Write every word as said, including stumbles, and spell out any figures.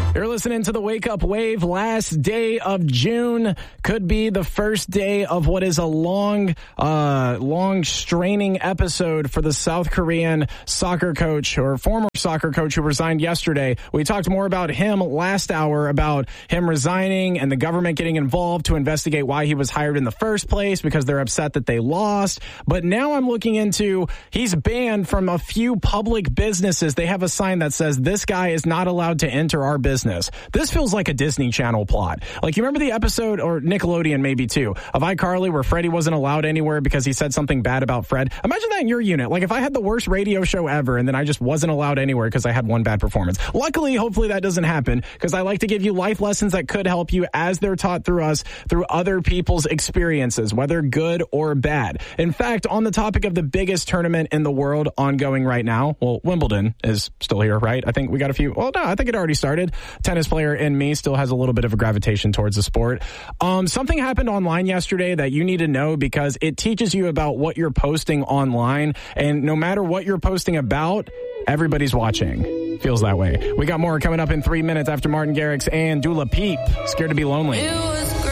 You're listening to the Wake Up Wave. Last day of June could be the first day of what is a long, uh, long straining episode for the South Korean soccer coach or former soccer coach who resigned yesterday. We talked more about him last hour, about him resigning and the government getting involved to investigate why he was hired in the first place because they're upset that they lost. But now I'm looking into he's banned from a few public businesses. They have a sign that says this guy is not allowed to enter our business. This feels like a Disney Channel plot. Like, you remember the episode, or Nickelodeon maybe too, of iCarly where Freddie wasn't allowed anywhere because he said something bad about Fred? Imagine that in your unit. Like, if I had the worst radio show ever and then I just wasn't allowed anywhere because I had one bad performance. Luckily, hopefully that doesn't happen, because I like to give you life lessons that could help you as they're taught through us, through other people's experiences, whether good or bad. In fact, on the topic of the biggest tournament in the world ongoing right now, well, Wimbledon is still here, right? I think we got a few. Well, no, I think it already started. Tennis player in me still has a little bit of a gravitation towards the sport. Um, something happened online yesterday that you need to know, because it teaches you about what you're posting online. And no matter what you're posting about, everybody's watching. Feels that way. We got more coming up in three minutes after Martin Garrix and Dula Peep, Scared to Be Lonely.